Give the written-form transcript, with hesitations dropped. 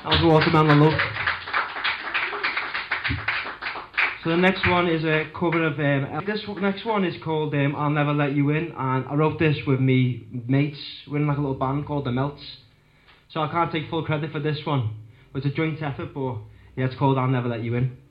That was Watermelon I Love. So the next one is a cover of, this next one is called I'll Never Let You In, and I wrote this with me mates. We're in like a little band called The Melts. So I can't take full credit for this one. It's a joint effort, but yeah, it's called I'll Never Let You In.